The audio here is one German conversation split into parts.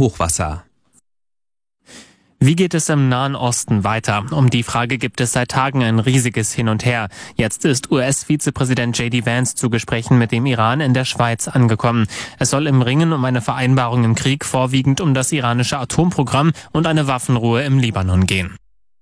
Hochwasser. Wie geht es im Nahen Osten weiter? Um die Frage gibt es seit Tagen ein riesiges Hin und Her. Jetzt ist US-Vizepräsident J.D. Vance zu Gesprächen mit dem Iran in der Schweiz angekommen. Es soll im Ringen um eine Vereinbarung im Krieg vorwiegend um das iranische Atomprogramm und eine Waffenruhe im Libanon gehen.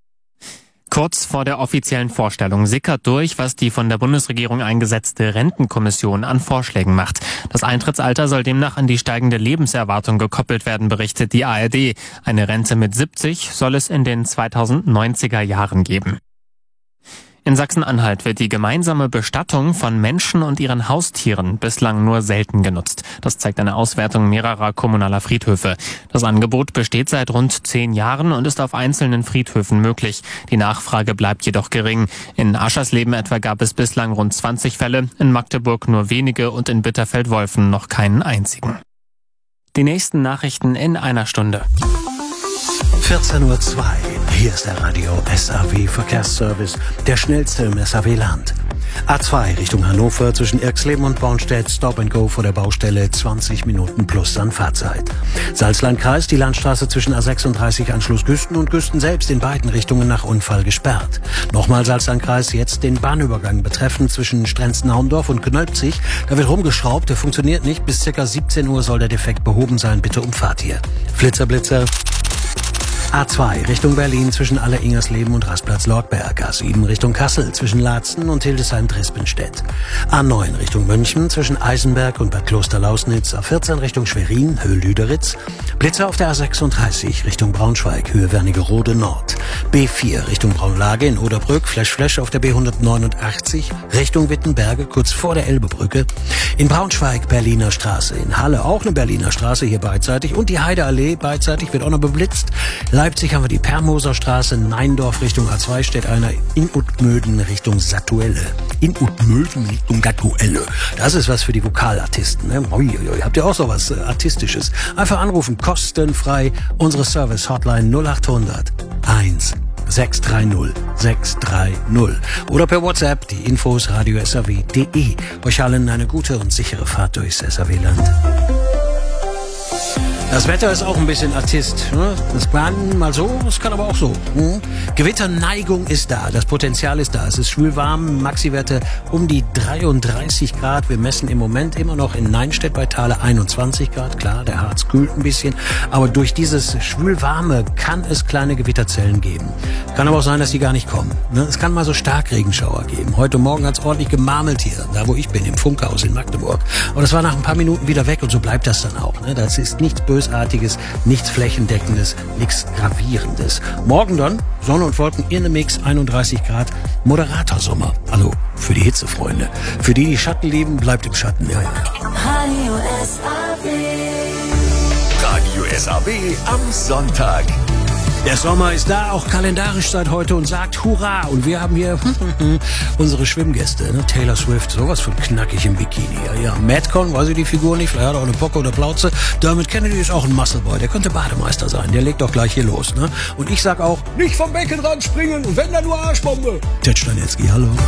Kurz vor der offiziellen Vorstellung sickert durch, was die von der Bundesregierung eingesetzte Rentenkommission an Vorschlägen macht. Das Eintrittsalter soll demnach an die steigende Lebenserwartung gekoppelt werden, berichtet die ARD. Eine Rente mit 70 soll es in den 2090er Jahren geben. In Sachsen-Anhalt wird die gemeinsame Bestattung von Menschen und ihren Haustieren bislang nur selten genutzt. Das zeigt eine Auswertung mehrerer kommunaler Friedhöfe. Das Angebot besteht seit rund 10 Jahren und ist auf einzelnen Friedhöfen möglich. Die Nachfrage bleibt jedoch gering. In Aschersleben etwa gab es bislang rund 20 Fälle, in Magdeburg nur wenige und in Bitterfeld-Wolfen noch keinen einzigen. Die nächsten Nachrichten in einer Stunde. 14:02 Uhr. Hier ist der Radio SAW Verkehrsservice, der schnellste im SAW-Land. A2 Richtung Hannover zwischen Irxleben und Bornstedt, Stop and Go vor der Baustelle, 20 Minuten plus an Fahrzeit. Salzlandkreis, die Landstraße zwischen A36 Anschluss Güsten und Güsten selbst in beiden Richtungen nach Unfall gesperrt. Nochmal Salzlandkreis, jetzt den Bahnübergang betreffend zwischen Strenzen-Haundorf und Knölpzig. Da wird rumgeschraubt, der funktioniert nicht. Bis ca. 17 Uhr soll der Defekt behoben sein. Bitte umfahrt hier. Flitzer. A2 Richtung Berlin zwischen Aller-Ingersleben und Rastplatz Lortberg. A7 Richtung Kassel zwischen Laatzen und Hildesheim-Trispenstedt. A9 Richtung München zwischen Eisenberg und Bad Klosterlausnitz. A14 Richtung Schwerin, Höhe Lüderitz. Blitzer auf der A36 Richtung Braunschweig, Höhe Wernigerode Nord. B4 Richtung Braunlage in Oderbrück, Flash auf der B189 Richtung Wittenberge, kurz vor der Elbebrücke. In Braunschweig Berliner Straße. In Halle auch eine Berliner Straße, hier beidseitig. Und die Heideallee beidseitig wird auch noch beblitzt. Leipzig haben wir die Permoser Straße, Neindorf Richtung A2 steht einer, in Utmöden Richtung Satuelle. Das ist was für die Vokalartisten. Ne? Habt ihr auch so was Artistisches? Einfach anrufen, kostenfrei. Unsere Service-Hotline 0800 1 630 630. Oder per WhatsApp die Infos radio.saw.de. Euch allen eine gute und sichere Fahrt durchs SAW-Land. Das Wetter ist auch ein bisschen Artist. Ne? Das kann mal so, das kann aber auch so. Gewitterneigung ist da, das Potenzial ist da. Es ist schwül warm, Maxiwerte um die 33 Grad. Wir messen im Moment immer noch in Neinstedt bei Thale 21 Grad. Klar, der Harz kühlt ein bisschen. Aber durch dieses schwülwarme kann es kleine Gewitterzellen geben. Kann aber auch sein, dass die gar nicht kommen. Ne? Es kann mal so Starkregenschauer geben. Heute Morgen hat es ordentlich gemarmelt hier, da wo ich bin, im Funkhaus in Magdeburg. Aber das war nach ein paar Minuten wieder weg und so bleibt das dann auch. Ne? Das ist nichts Bösartiges, nichts Flächendeckendes, nichts Gravierendes. Morgen dann Sonne und Wolken in einem Mix, 31 Grad, moderater Sommer. Also für die Hitzefreunde. Für die Schatten lieben, bleibt im Schatten. Ja. Radio SAW am Sonntag. Der Sommer ist da, auch kalendarisch seit heute und sagt Hurra. Und wir haben hier unsere Schwimmgäste, ne? Taylor Swift, sowas von knackig im Bikini. Ja. Madcon, weiß ich die Figur nicht, vielleicht hat er auch eine Pocke oder Plauze. Dermot Kennedy ist auch ein Muscleboy, der könnte Bademeister sein, der legt doch gleich hier los. Ne? Und ich sag auch, nicht vom Beckenrand springen und wenn dann nur Arschbombe. Ted Steinetzky, hallo.